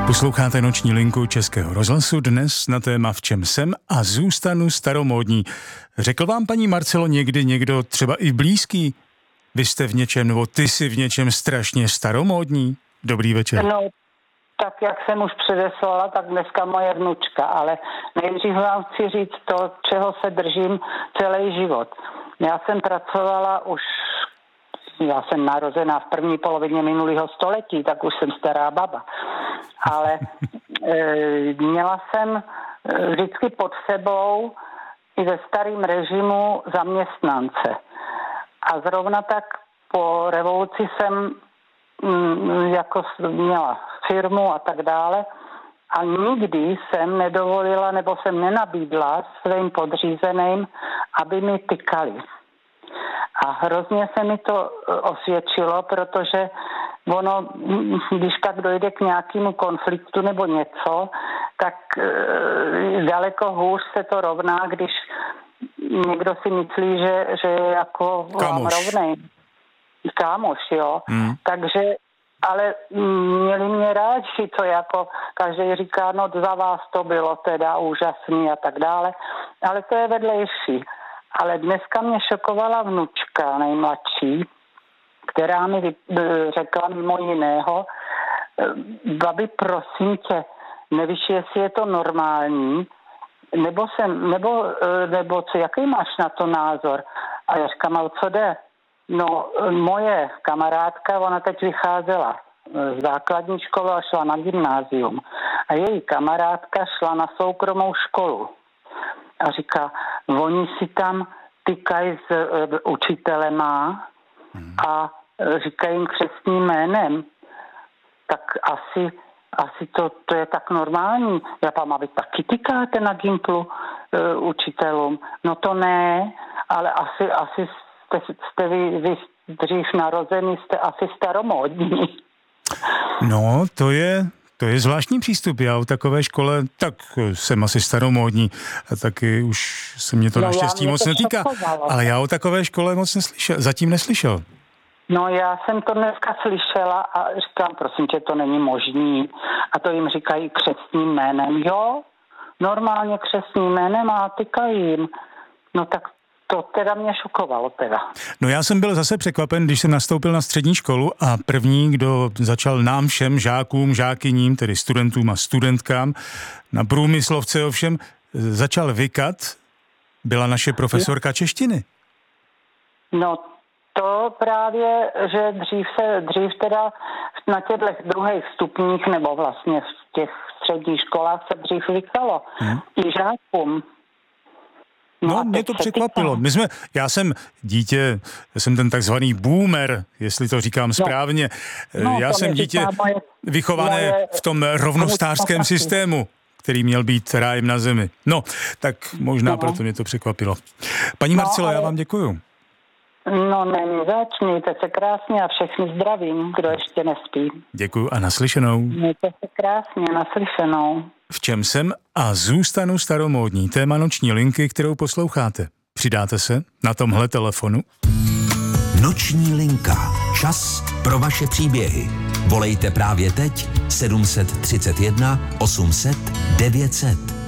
Posloucháte noční linku Českého rozhlasu dnes na téma V čem jsem a zůstanu staromódní. Řekl vám, paní Marcelo, někdy někdo, třeba i blízký, vy jste v něčem, nebo ty jsi v něčem strašně staromódní? Dobrý večer. No, tak jak jsem už předeslala, tak dneska moje vnučka, ale nejdřív vám chci říct to, čeho se držím celý život. Já jsem narozená v první polovině minulého století, tak už jsem stará baba. Ale měla jsem vždycky pod sebou i ve starém režimu zaměstnance. A zrovna tak po revoluci jsem jako měla firmu a tak dále a nikdy jsem nedovolila nebo jsem nenabídla svým podřízeným, aby mi tykali. A hrozně se mi to osvědčilo, protože ono, když tak dojde k nějakému konfliktu nebo něco, tak daleko hůř se to rovná, když někdo si myslí, že je jako vám rovnej. Kámoš, jo. Takže, ale měli mě rádi, to jako každý říká, no za vás to bylo teda úžasný a tak dále, ale to je vedlejší. Ale dneska mě šokovala vnučka nejmladší, která mi řekla mimo jiného, babi, prosím tě, nevíš, jestli je to normální, nebo co, jaký máš na to názor? A já říkám, o co jde? No, moje kamarádka, ona teď vycházela z základní školy a šla na gymnázium. A její kamarádka šla na soukromou školu. A říká, oni si tam tykají s učitelema a říkají jim křestním jménem. Tak asi to je tak normální. Já pám, a vy taky tykáte na Gimplu učitelům? No to ne, ale asi jste vy dřív narozený, jste asi staromódní. No, to je zvláštní přístup. Já u takové škole, tak jsem asi staromódní a taky už se mě to naštěstí moc netýká. Ale já o takové škole moc zatím neslyšel. No, já jsem to dneska slyšela a říkám, prosím tě, to není možný. A to jim říkají křestním jménem. Jo, normálně křestním jménem a tykají jim. No tak to teda mě šokovalo teda. No já jsem byl zase překvapen, když jsem nastoupil na střední školu a první, kdo začal nám všem žákům, žákyním, tedy studentům a studentkám, na průmyslovce ovšem začal vykat, byla naše profesorka češtiny. No to právě, že dřív teda na těchto druhých stupních nebo vlastně v těch středních školách se dřív vykalo i žákům. No, mě to překvapilo. Já jsem dítě, já jsem ten takzvaný boomer, jestli to říkám správně. Já jsem dítě vychované v tom rovnostářském systému, který měl být rájem na zemi. No, tak možná proto mě to překvapilo. Paní Marcelo, já vám děkuju. No, není zač, mějte se krásně a všechny zdravím, kdo ještě nespí. Děkuju a naslyšenou. Mějte se krásně, naslyšenou. V čem jsem a zůstanu staromódní, téma noční linky, kterou posloucháte. Přidáte se na tomhle telefonu? Noční linka. Čas pro vaše příběhy. Volejte právě teď 731 800 900.